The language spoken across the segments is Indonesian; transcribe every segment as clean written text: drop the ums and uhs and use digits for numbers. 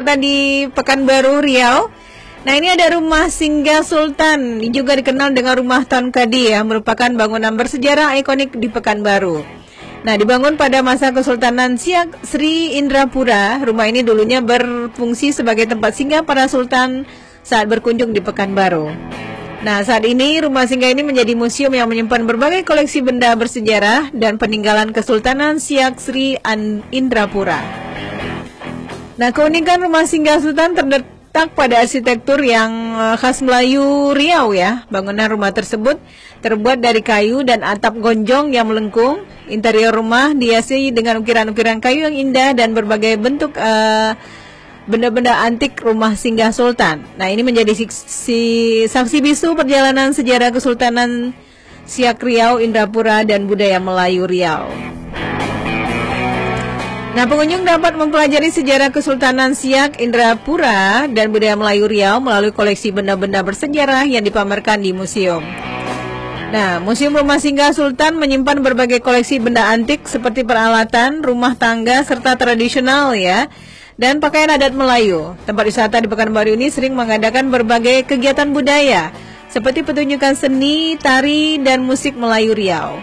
wisata di Pekanbaru, Riau. Nah, ini ada Rumah Singgah Sultan, juga dikenal dengan Rumah Tan Kadi ya, merupakan bangunan bersejarah ikonik di Pekanbaru. Nah, dibangun pada masa Kesultanan Siak Sri Indrapura, rumah ini dulunya berfungsi sebagai tempat singgah para sultan saat berkunjung di Pekanbaru. Nah, saat ini rumah singgah ini menjadi museum yang menyimpan berbagai koleksi benda bersejarah dan peninggalan Kesultanan Siak Sri Indrapura. Nah, keunikan Rumah Singgah Sultan terletak pada arsitektur yang khas Melayu Riau ya. Bangunan rumah tersebut terbuat dari kayu dan atap gonjong yang melengkung. Interior rumah dihiasi dengan ukiran-ukiran kayu yang indah dan berbagai bentuk benda-benda antik Rumah Singgah Sultan. Nah, ini menjadi saksi bisu perjalanan sejarah Kesultanan Siak Riau Indrapura dan budaya Melayu Riau. Nah, pengunjung dapat mempelajari sejarah Kesultanan Siak Indrapura dan budaya Melayu Riau melalui koleksi benda-benda bersejarah yang dipamerkan di museum. Nah, Museum Rumah Singgah Sultan menyimpan berbagai koleksi benda antik seperti peralatan, rumah tangga, serta tradisional ya, dan pakaian adat Melayu. Tempat wisata di Pekanbaru ini sering mengadakan berbagai kegiatan budaya seperti pertunjukan seni, tari, dan musik Melayu Riau.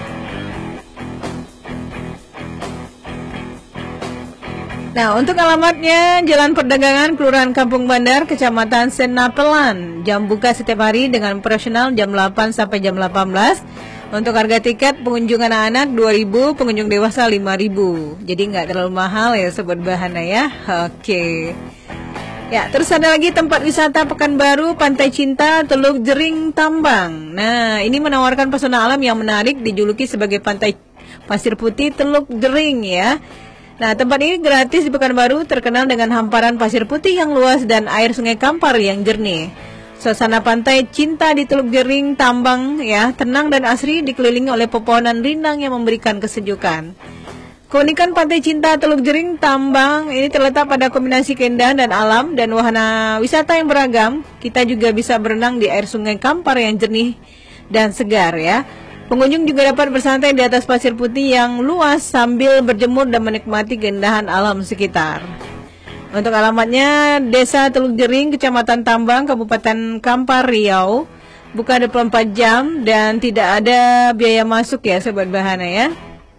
Nah, untuk alamatnya Jalan Perdagangan, Kelurahan Kampung Bandar, Kecamatan Senapelan. Jam buka setiap hari dengan operasional jam 8 sampai jam 18. Untuk harga tiket pengunjung anak-anak 2.000, pengunjung dewasa 5.000. Jadi nggak terlalu mahal ya Sobat Bahana ya. Oke. Ya, terus ada lagi tempat wisata Pekanbaru, Pantai Cinta, Teluk Jering, Tambang. Nah, ini menawarkan pesona alam yang menarik, dijuluki sebagai Pantai Pasir Putih Teluk Jering ya. Nah, tempat ini gratis di Pekanbaru, terkenal dengan hamparan pasir putih yang luas dan air sungai Kampar yang jernih. Suasana Pantai Cinta di Teluk Jering, Tambang ya, tenang dan asri, dikelilingi oleh pepohonan rindang yang memberikan kesejukan. Keunikan Pantai Cinta Teluk Jering, Tambang ini terletak pada kombinasi keindahan dan alam dan wahana wisata yang beragam. Kita juga bisa berenang di air sungai Kampar yang jernih dan segar ya. Pengunjung juga dapat bersantai di atas pasir putih yang luas sambil berjemur dan menikmati keindahan alam sekitar. Untuk alamatnya Desa Teluk Jering, Kecamatan Tambang, Kabupaten Kampar, Riau. Buka 24 jam dan tidak ada biaya masuk ya Sobat Bahana ya.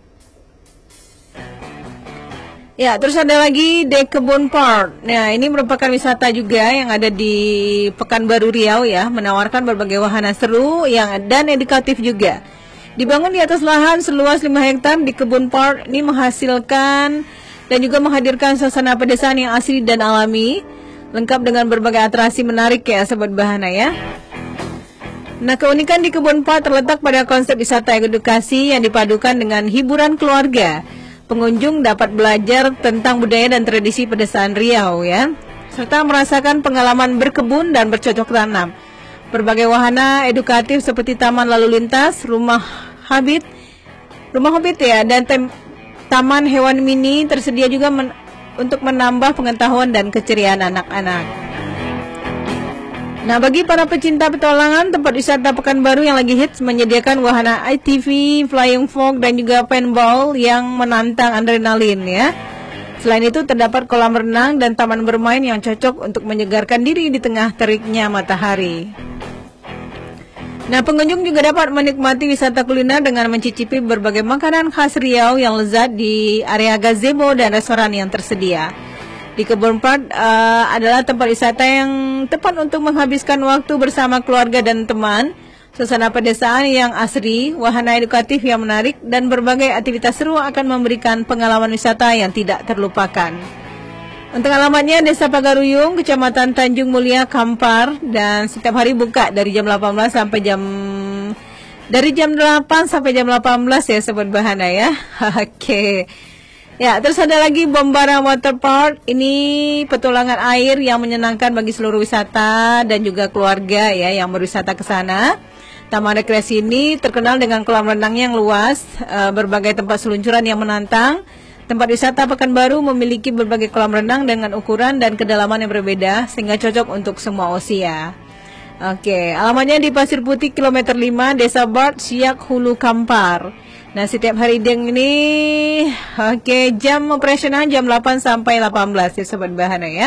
Ya, terus ada lagi The Kebun Park. Nah, ini merupakan wisata juga yang ada di Pekanbaru Riau ya, menawarkan berbagai wahana seru dan edukatif juga. Dibangun di atas lahan seluas 5 hektar di Kebun Park, ini menghasilkan dan juga menghadirkan suasana pedesaan yang asri dan alami, lengkap dengan berbagai atraksi menarik ya Sobat Bahana ya. Nah, keunikan di Kebun Park terletak pada konsep wisata edukasi yang dipadukan dengan hiburan keluarga. Pengunjung dapat belajar tentang budaya dan tradisi pedesaan Riau ya, serta merasakan pengalaman berkebun dan bercocok tanam. Berbagai wahana edukatif seperti taman lalu lintas, rumah hobbit ya, dan taman hewan mini tersedia juga untuk menambah pengetahuan dan keceriaan anak-anak. Nah, bagi para pecinta petualangan, tempat wisata Pekanbaru yang lagi hits menyediakan wahana ATV, flying fox, dan juga paintball yang menantang adrenalin ya. Selain itu terdapat kolam renang dan taman bermain yang cocok untuk menyegarkan diri di tengah teriknya matahari. Nah, pengunjung juga dapat menikmati wisata kuliner dengan mencicipi berbagai makanan khas Riau yang lezat di area gazebo dan restoran yang tersedia. Di Kebun Park adalah tempat wisata yang tepat untuk menghabiskan waktu bersama keluarga dan teman. Suasana pedesaan yang asri, wahana edukatif yang menarik, dan berbagai aktivitas seru akan memberikan pengalaman wisata yang tidak terlupakan. Untuk alamatnya Desa Pagaruyung, Kecamatan Tanjung Mulia, Kampar, dan setiap hari buka dari jam 18 sampai dari jam 8 sampai jam 18 ya Sobat Bahana ya. Oke. Ya, terus ada lagi Bombara Water Park. Ini petualangan air yang menyenangkan bagi seluruh wisata dan juga keluarga ya yang berwisata ke sana. Taman rekreasi ini terkenal dengan kolam renang yang luas, berbagai tempat seluncuran yang menantang. Tempat wisata Pekanbaru memiliki berbagai kolam renang dengan ukuran dan kedalaman yang berbeda sehingga cocok untuk semua usia. Oke, alamatnya di Pasir Putih kilometer 5, Desa Bart, Siak, Hulu, Kampar. Nah, setiap hari ini jam operasional jam 8 sampai 18 ya Sobat Bahana ya.